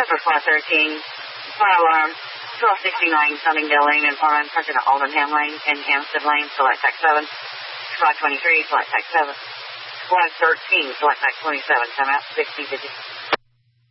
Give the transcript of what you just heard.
Pepper Flat 13, fire alarm, 1269 Sunningdale Lane and Farm, President Aldenham Lane and Hampstead Lane, select tax 7, 523, select tax 7, 113, select tax 27, time out 60 digits.